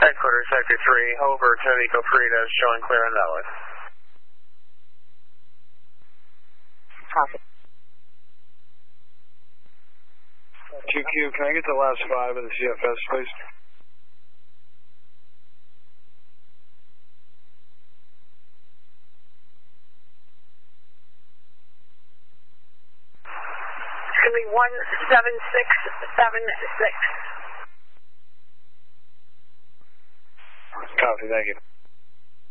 Headquarters, Sector 3, over to Eco Fritas, showing clear and valid. Copy. QQ, can I get the last 5 of the CFS, please? It's going to be 17676. Copy, thank you.